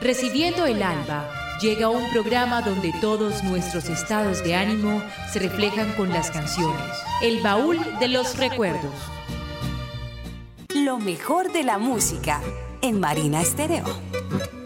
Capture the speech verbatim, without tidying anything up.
Recibiendo el alba, llega un programa donde todos nuestros estados de ánimo se reflejan con las canciones. El baúl de los recuerdos. Lo mejor de la música en Marina Estéreo.